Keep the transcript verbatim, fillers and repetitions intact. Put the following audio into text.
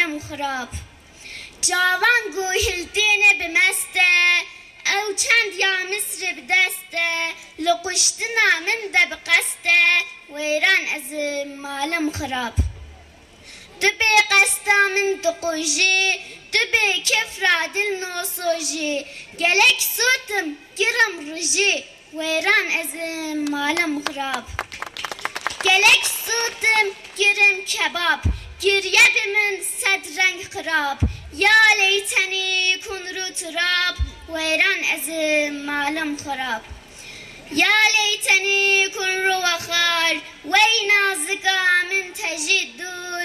malem xirab. Cavan guhiltîne bimeste, ew çend ya Misrê bi deste, li kuştina min de bi qeste, wêran ez ê malem xirab. Tu bê qesta min diqujî, tu bê kefra dil nosojî, gelek sotim girim rijî, wêran ez ê malem xirab. Gelek sotim girim kebab, giriye bi min sed reng xirab, ya leytenî kun rû turab, wêran ez ê malem xirab. Ya leytenî kun rû xar, wey nazika min tejî dûr,